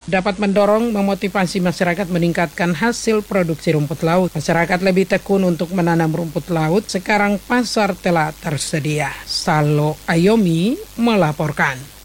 dapat mendorong memotivasi masyarakat meningkatkan hasil produksi rumput laut. Masyarakat lebih tekun untuk menanam rumput laut, sekarang pasar telah tersedia. Salo Ayomi melaporkan.